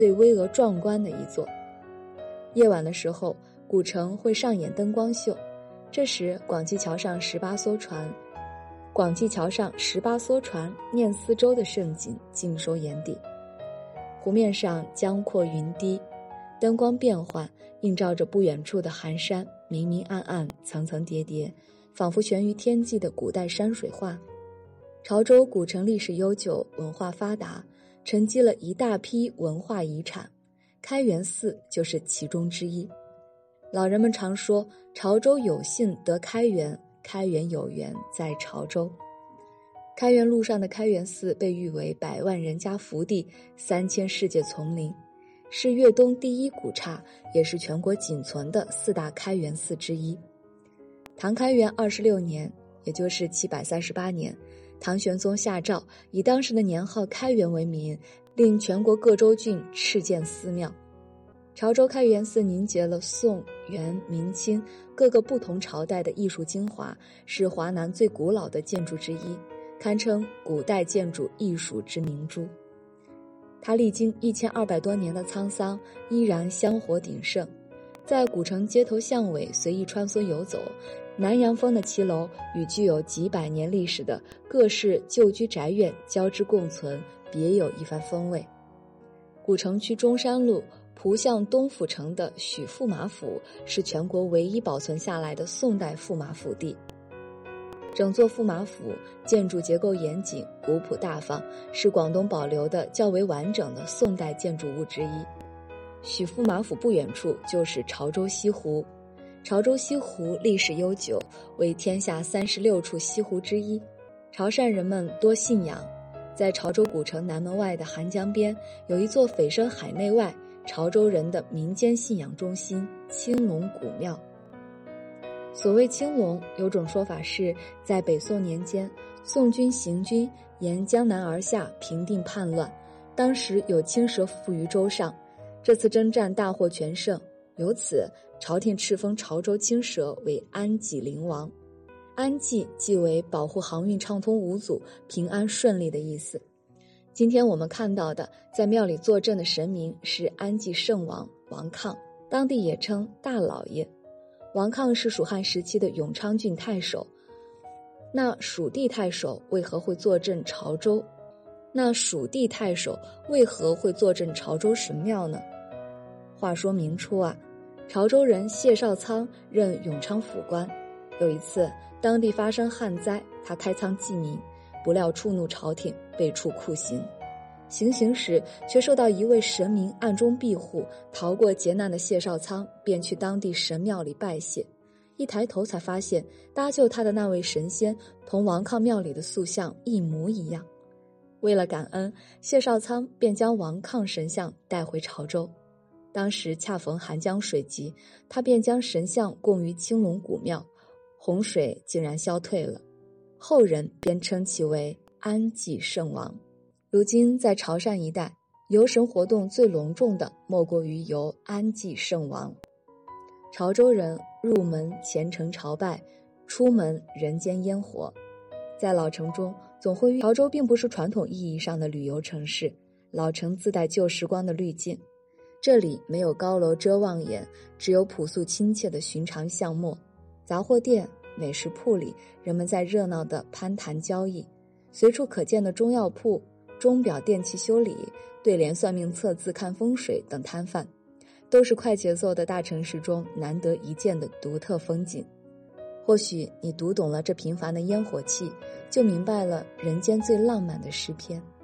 最巍峨壮观的一座。夜晚的时候，古城会上演灯光秀，这时广济桥上18艘船念四周的盛景尽收眼底。湖面上江阔云低，灯光变幻，映照着不远处的寒山，明明暗暗，层层叠叠，仿佛悬于天际的古代山水画。潮州古城历史悠久，文化发达，沉积了一大批文化遗产，开元寺就是其中之一。老人们常说，潮州有幸得开元，开元有缘在潮州。开元路上的开元寺被誉为100万人家福地，3000世界丛林，是粤东第一古刹，也是全国仅存的4大开元寺之一。唐开元26年，也就是738年，唐玄宗下诏，以当时的年号开元为名，令全国各州郡敕建寺庙。潮州开元寺凝结了宋、元、明清各个不同朝代的艺术精华，是华南最古老的建筑之一，堪称古代建筑艺术之明珠。它历经1200多年的沧桑，依然香火鼎盛。在古城街头巷尾随意穿梭游走，南洋风的骑楼与具有几百年历史的各式旧居宅院交织共存，别有一番风味。古城区中山路蒲向东府城的许驸马府是全国唯一保存下来的宋代驸马府地。整座驸马府建筑结构严谨，古朴大方，是广东保留的较为完整的宋代建筑物之一。许驸马府不远处就是潮州西湖。潮州西湖历史悠久，为天下36处西湖之一。潮汕人们多信仰，在潮州古城南门外的韩江边，有一座蜚声海内外，潮州人的民间信仰中心青龙古庙。所谓青龙，有种说法是在北宋年间，宋军行军沿江南而下，平定叛乱，当时有青蛇附于舟上，这次征战大获全胜，由此朝廷敕封潮州青蛇为安济灵王。安济即为保护航运畅通无阻、平安顺利的意思。今天我们看到的在庙里坐镇的神明是安济圣王王抗，当地也称大老爷。王抗是蜀汉时期的永昌郡太守。那蜀地太守为何会坐镇潮州神庙呢？话说明初啊，潮州人谢绍仓任永昌府官。有一次当地发生旱灾，他开仓济民，不料触怒朝廷，被处酷刑。行刑时却受到一位神明暗中庇护，逃过劫难的谢绍仓便去当地神庙里拜谢。一抬头才发现搭救他的那位神仙同王抗庙里的塑像一模一样。为了感恩，谢绍仓便将王抗神像带回潮州。当时恰逢寒江水急，他便将神像供于青龙古庙，洪水竟然消退了，后人便称其为安济圣王。如今在潮汕一带，游神活动最隆重的莫过于游安济圣王。潮州人入门虔诚朝拜，出门人间烟火。在老城中总会潮州并不是传统意义上的旅游城市，老城自带旧时光的滤镜。这里没有高楼遮望眼，只有朴素亲切的寻常巷陌。杂货店、美食铺里，人们在热闹地攀谈交易。随处可见的中药铺、钟表电器修理、对联算命测字看风水等摊贩，都是快节奏的大城市中难得一见的独特风景。或许你读懂了这平凡的烟火气，就明白了人间最浪漫的诗篇。